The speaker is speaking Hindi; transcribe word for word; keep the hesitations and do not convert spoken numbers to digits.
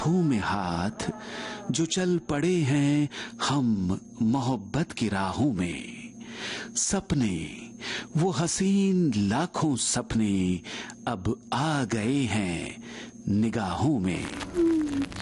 हाथों में हाथ जो चल पड़े हैं हम मोहब्बत की राहों में। सपने वो हसीन लाखों सपने अब आ गए हैं निगाहों में।